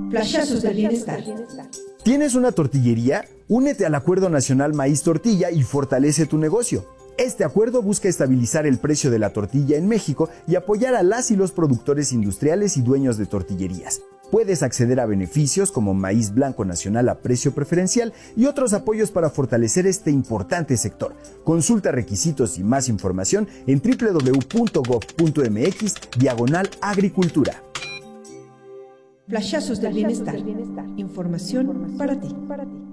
Flashazos del bienestar. ¿Tienes una tortillería? Únete al Acuerdo Nacional Maíz Tortilla y fortalece tu negocio. Este acuerdo busca estabilizar el precio de la tortilla en México y apoyar a las y los productores industriales y dueños de tortillerías. Puedes acceder a beneficios como maíz blanco nacional a precio preferencial y otros apoyos para fortalecer este importante sector. Consulta requisitos y más información en www.gov.mx/agricultura. Flashazos del bienestar. Información para ti.